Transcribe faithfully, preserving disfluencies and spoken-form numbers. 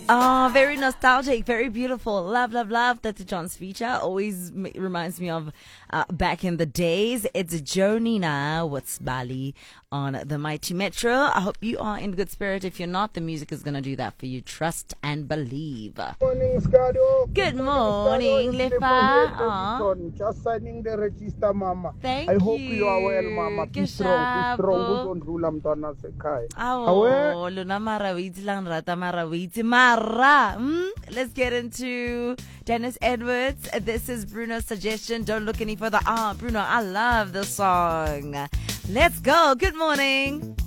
Oh, very nostalgic, very beautiful. Love, love, love. That's John's feature. Always m- reminds me of uh, back in the days. It's Jonina with Bali on the Mighty Metro. I hope you are in good spirit. If you're not, the music is going to do that for you. Trust and believe. Morning, Scado. Good morning, Lefa. Aw. Just signing the register, Mama. Thank I hope you. you are well, Mama. Be strong, be strong. Keshabo. Uzondlula mntwana sekhaya. Oh, luna mara witsi lang rata mara witsi mara. Mm? Let's get into Dennis Edwards. This is Bruno's suggestion. Don't look any further. Ah, Bruno, I love the song. Let's go. Good morning.